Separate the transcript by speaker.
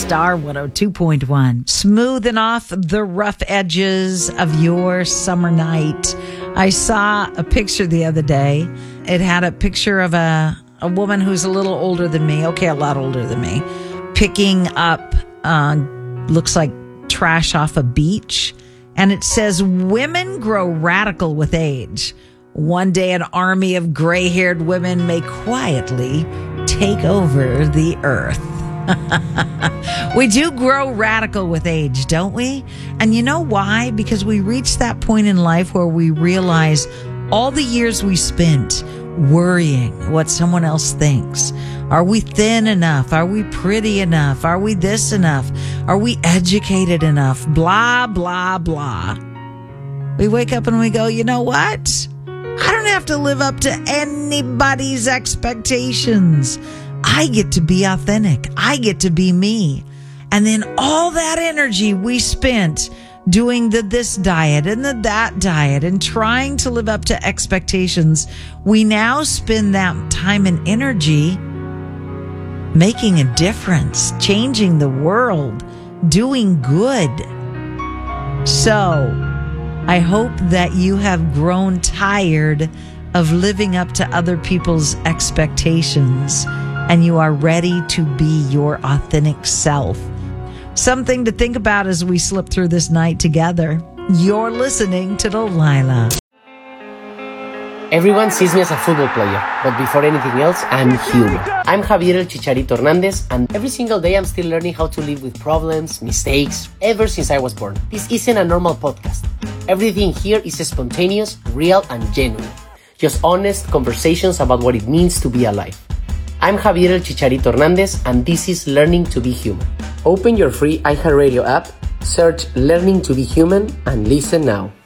Speaker 1: Star 102.1. Smoothing off the rough edges of your summer night. I saw a picture the other day. It had a picture of a woman who's a little older than me. Okay, a lot older than me. Picking up, looks like trash off a beach. And it says, women grow radical with age. One day, an army of gray-haired women may quietly take over the earth. We do grow radical with age, don't we? And you know why? Because we reach that point in life where we realize all the years we spent worrying what someone else thinks. Are we thin enough? Are we pretty enough? Are we this enough? Are we educated enough? Blah, blah, blah. We wake up and we go, you know what? I don't have to live up to anybody's expectations. I get to be authentic. I get to be me. And then all that energy we spent doing this diet and that diet and trying to live up to expectations, we now spend that time and energy making a difference, changing the world, doing good. So I hope that you have grown tired of living up to other people's expectations and you are ready to be your authentic self. Something to think about as we slip through this night together. You're listening to Delilah.
Speaker 2: Everyone sees me as a football player, but before anything else, I'm human. I'm Javier El Chicharito Hernandez, and every single day I'm still learning how to live with problems, mistakes, ever since I was born. This isn't a normal podcast. Everything here is spontaneous, real, and genuine. Just honest conversations about what it means to be alive. I'm Javier El Chicharito Hernandez, and this is Learning to be Human. Open your free iHeartRadio app, search Learning to be Human, and listen now.